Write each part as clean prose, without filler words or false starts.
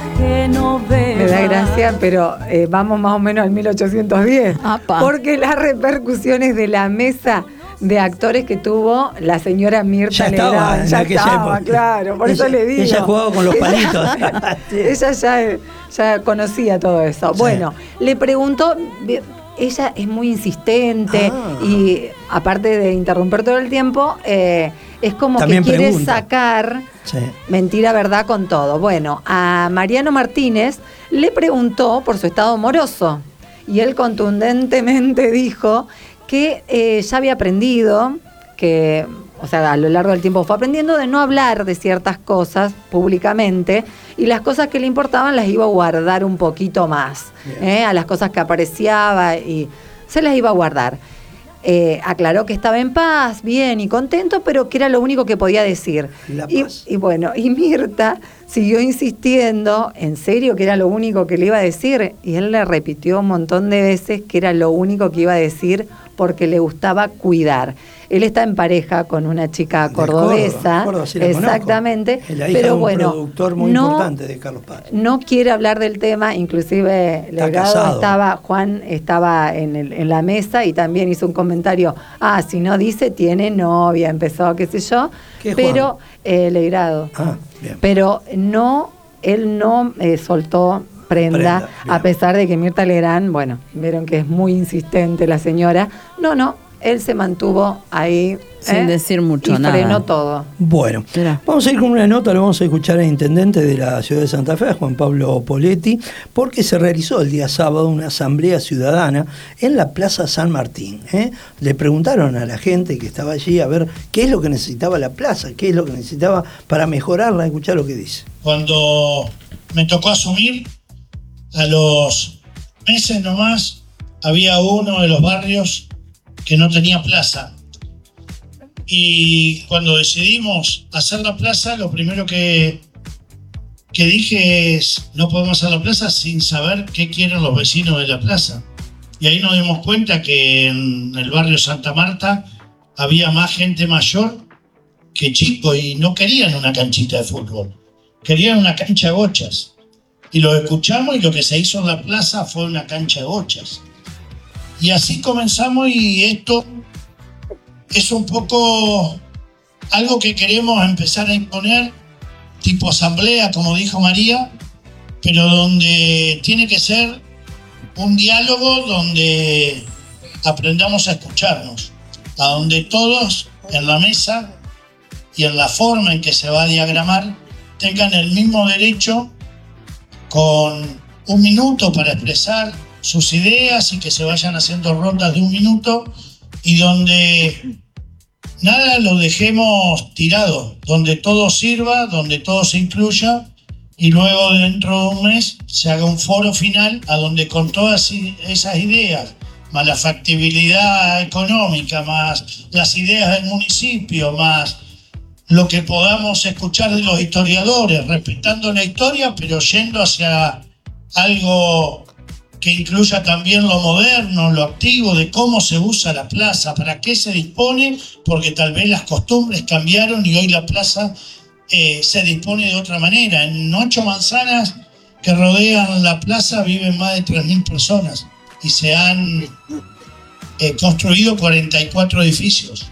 Que no ve. Me da gracia, pero vamos más o menos al 1810. Apa. Porque las repercusiones de la mesa de actores que tuvo la señora Mirta Legrand. Ya estaba, claro, por eso le digo. Ella jugaba con los palitos. Ella ya conocía todo eso. Sí. Bueno, le preguntó, ella es muy insistente y aparte de interrumpir todo el tiempo, es como también que quiere pregunta. sacar Sí. mentira, verdad con todo. Bueno, a Mariano Martínez le preguntó por su estado amoroso y él contundentemente dijo que ya había aprendido, que, o sea, a lo largo del tiempo fue aprendiendo de no hablar de ciertas cosas públicamente y las cosas que le importaban las iba a guardar un poquito más, a las cosas que apreciaba y se las iba a guardar. Aclaró que estaba en paz, bien y contento, pero que era lo único que podía decir. La paz. Y bueno, y Mirta siguió insistiendo, en serio, que era lo único que le iba a decir, y él le repitió un montón de veces que era lo único que iba a decir porque le gustaba cuidar. Él está en pareja con una chica cordobesa, Córdoba, sí la exactamente, conozco. Es la hija pero de un bueno, productor muy importante de Carlos Paz. no quiere hablar del tema, inclusive Juan estaba en la mesa y también hizo un comentario, si no dice tiene novia, empezó, qué sé yo, ¿Qué, pero Legrado. Bien. Pero él no soltó prenda, bien. a pesar de que Mirta Legrand, bueno, vieron que es muy insistente la señora, él se mantuvo ahí sin decir mucho, y nada. Frenó todo. Bueno, vamos a ir con una nota, lo vamos a escuchar al intendente de la ciudad de Santa Fe, Juan Pablo Poletti, porque se realizó el día sábado una asamblea ciudadana en la Plaza San Martín. Le preguntaron a la gente que estaba allí a ver qué es lo que necesitaba la plaza, qué es lo que necesitaba para mejorarla, escuchar lo que dice. Cuando me tocó asumir, a los meses nomás, había uno de los barrios que no tenía plaza. Y cuando decidimos hacer la plaza, lo primero que dije es, no podemos hacer la plaza sin saber qué quieren los vecinos de la plaza. Y ahí nos dimos cuenta que en el barrio Santa Marta había más gente mayor que chico y no querían una canchita de fútbol, querían una cancha de bochas. Y lo escuchamos y lo que se hizo en la plaza fue una cancha de bochas. Y así comenzamos y esto es un poco algo que queremos empezar a imponer, tipo asamblea, como dijo María, pero donde tiene que ser un diálogo donde aprendamos a escucharnos, a donde todos en la mesa y en la forma en que se va a diagramar tengan el mismo derecho con 1 minuto para expresar sus ideas y que se vayan haciendo rondas de 1 minuto y donde nada lo dejemos tirado, donde todo sirva, donde todo se incluya y luego dentro de un mes se haga un foro final a donde con todas esas ideas, más la factibilidad económica, más las ideas del municipio, más lo que podamos escuchar de los historiadores, respetando la historia, pero yendo hacia algo que incluya también lo moderno, lo activo, de cómo se usa la plaza, para qué se dispone, porque tal vez las costumbres cambiaron y hoy la plaza se dispone de otra manera. En 8 manzanas que rodean la plaza viven más de 3.000 personas y se han construido 44 edificios.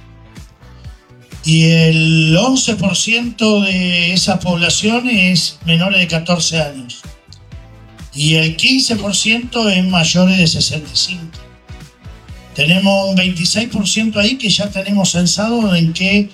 Y el 11% de esa población es menores de 14 años. Y el 15% es mayores de 65. Tenemos un 26% ahí que ya tenemos censado en qué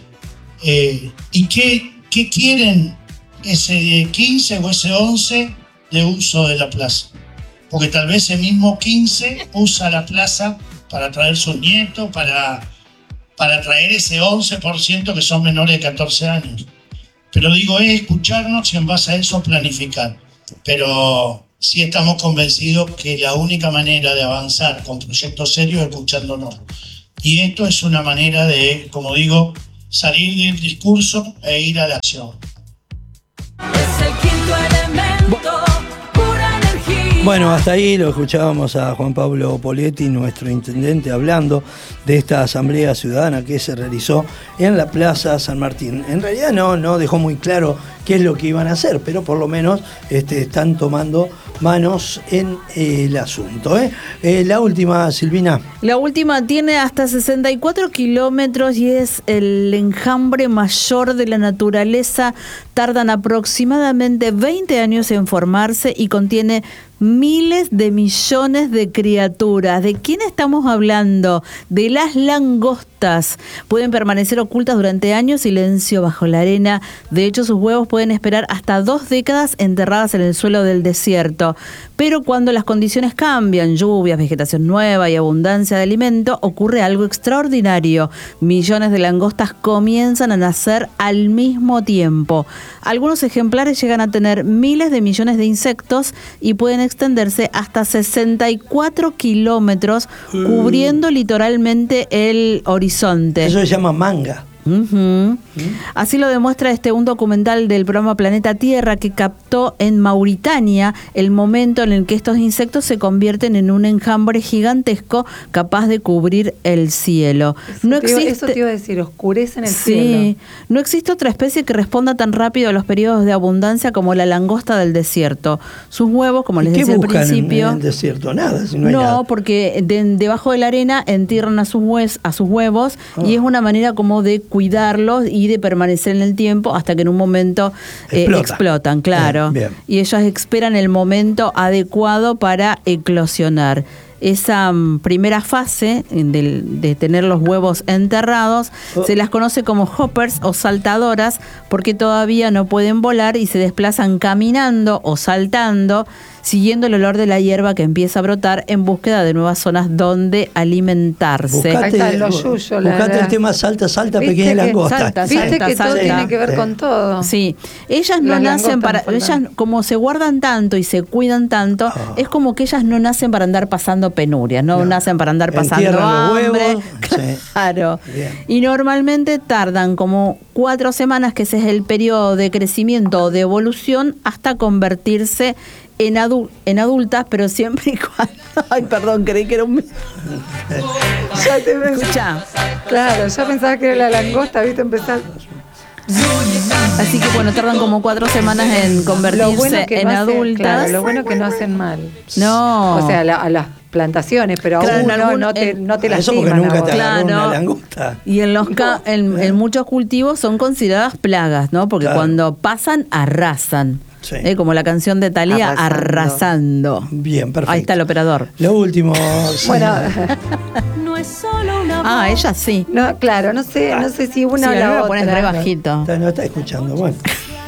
y qué quieren ese 15 o ese 11 de uso de la plaza. Porque tal vez ese mismo 15 usa la plaza para traer sus nietos, para traer ese 11% que son menores de 14 años. Pero digo, es escucharnos y en base a eso planificar. Pero sí estamos convencidos que la única manera de avanzar con proyectos serios es escuchándonos. Y esto es una manera de, como digo, salir del discurso e ir a la acción. Es el quinto elemento, pura energía. Bueno, hasta ahí lo escuchábamos a Juan Pablo Poletti, nuestro intendente, hablando de esta asamblea ciudadana que se realizó en la Plaza San Martín. En realidad no dejó muy claro qué es lo que iban a hacer, pero por lo menos están tomando manos en el asunto. La última, Silvina. La última tiene hasta 64 kilómetros y es el enjambre mayor de la naturaleza. Tardan aproximadamente 20 años en formarse y contiene miles de millones de criaturas. ¿De quién estamos hablando? De las langostas. Pueden permanecer ocultas durante años, silencio bajo la arena. De hecho, sus huevos pueden esperar hasta 2 décadas enterradas en el suelo del desierto. Pero cuando las condiciones cambian, lluvias, vegetación nueva y abundancia de alimento, ocurre algo extraordinario. Millones de langostas comienzan a nacer al mismo tiempo. Algunos ejemplares llegan a tener miles de millones de insectos y pueden extenderse hasta 64 kilómetros, cubriendo literalmente el horizonte. Eso se llama manga. Uh-huh. Así lo demuestra un documental del programa Planeta Tierra que captó en Mauritania el momento en el que estos insectos se convierten en un enjambre gigantesco capaz de cubrir el cielo. Eso te iba a decir, oscurecen el cielo. Sí, no existe otra especie que responda tan rápido a los periodos de abundancia como la langosta del desierto. Sus huevos, como les decía al principio, en el desierto? Nada, si no hay no, nada. porque debajo de la arena entierran a sus huevos y es una manera como de cuidarlos y de permanecer en el tiempo hasta que en un momento explotan, claro. Bien. Y ellos esperan el momento adecuado para eclosionar. Esa primera fase de tener los huevos enterrados se las conoce como hoppers o saltadoras porque todavía no pueden volar y se desplazan caminando o saltando, siguiendo el olor de la hierba que empieza a brotar en búsqueda de nuevas zonas donde alimentarse. Buscate el tema salta, pequeña langosta. Viste que todo tiene que ver con todo. Sí, ellas no nacen ellas como se guardan tanto y se cuidan tanto, es como que ellas no nacen para andar pasando penurias, no nacen para andar pasando hambre. Huevos, claro. Bien. Y normalmente tardan como 4 semanas, que ese es el periodo de crecimiento o de evolución, hasta convertirse en adultas, pero siempre y cuando... Ay, perdón, creí que era un... Ya te Escuchá. Claro, ya pensaba que era la langosta, ¿viste? Empezar... Así que bueno, tardan como 4 semanas en convertirse en adultas. Claro, lo bueno es que no hacen mal. No. O sea, a las plantaciones, pero Claro, aún no te Eso porque lastiman. nunca a vos. te agarró Claro. una langosta. Y en muchos cultivos son consideradas plagas, ¿no? Porque Claro. cuando pasan, arrasan. Sí. Como la canción de Thalía, arrasando. Bien, perfecto. Ahí está el operador. Lo último. Bueno, No es solo una voz. Ella sí. no, claro, no sé si una Sí, o a mí la me lo otra. pones re bajito. No está escuchando. Bueno.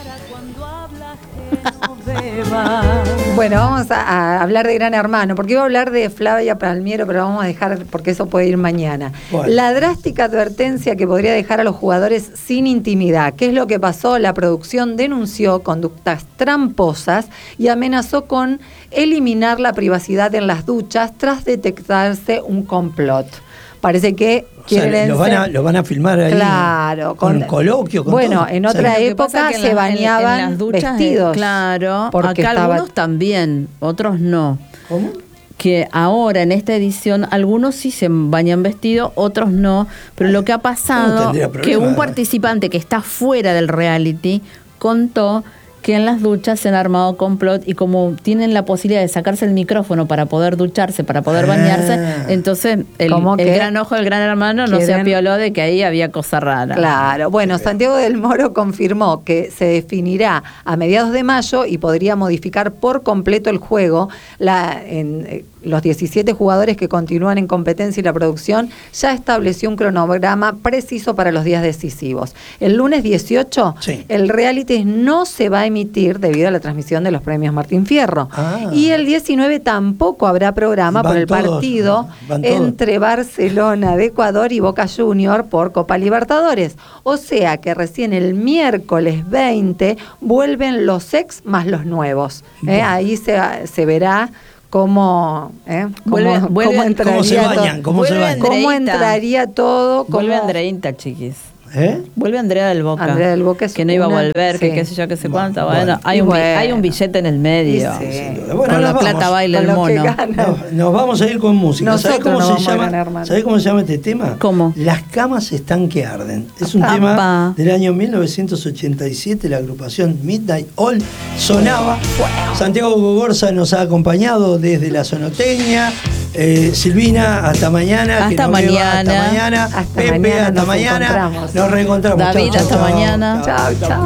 Bueno, vamos a hablar de Gran Hermano, porque iba a hablar de Flavia Palmiero, pero vamos a dejar, porque eso puede ir mañana. Bueno. La drástica advertencia que podría dejar a los jugadores sin intimidad. ¿Qué es lo que pasó? La producción denunció conductas tramposas y amenazó con eliminar la privacidad en las duchas tras detectarse un complot. Parece que quieren Lo van a filmar ahí. Claro, con coloquio. Con bueno, todo. en otra Lo que época pasa es que se bañaban en las duchas, vestidos. claro, porque acá estaba- algunos también, otros no. ¿Cómo? Que ahora en esta edición algunos sí se bañan vestido, otros no, pero lo que ha No pasado tendría que problema. un participante que está fuera del reality contó que en las duchas se han armado complot y como tienen la posibilidad de sacarse el micrófono para poder ducharse, para poder bañarse, entonces el ¿Cómo que? gran ojo del Gran Hermano no se Quieren- apioló de que ahí había cosa rara. Claro, bueno, Santiago del Moro confirmó que se definirá a mediados de mayo y podría modificar por completo el juego. Los 17 jugadores que continúan en competencia y la producción ya estableció un cronograma preciso para los días decisivos. El lunes 18, Sí. el reality no se va a emitir debido a la transmisión de los premios Martín Fierro. Ah. Y el 19 tampoco habrá programa por Van el todos, partido van todos. entre Barcelona de Ecuador y Boca Junior por Copa Libertadores. O sea que recién el miércoles 20 vuelven los ex más los nuevos. Bueno. Ahí se verá cómo Vuelve- entraría ¿Cómo se todo. bañan? ¿Cómo se Vuelve bañan? Cómo Andreita. entraría todo. Vuelve cómo- Andreita, chiquis. Vuelve Andrea del Boca. Andrea del Boca es que no iba a una- volver, que sí. qué sé yo, qué sé cuánto. Bueno, Bueno, hay, y un, bueno. hay un billete en el medio. Sí. Bueno, Con la nos plata vamos. baila el Con lo que mono. gana. Nos vamos a ir con música. ¿Sabés Nosotros cómo, no se vamos a llama? ganar mal. ¿Sabés cómo se llama este tema? ¿Cómo? Las camas están que arden. Es un Apa. tema del año 1987, la agrupación Midnight Oil sonaba. Santiago Gogorza nos ha acompañado desde la Sonoteña. Silvina, hasta mañana. Hasta Genoveva, hasta mañana. mañana. Hasta Pepe, mañana hasta nos mañana. encontramos. Nos reencontramos. David, Chau, chau, hasta chau. mañana. Chao, chao.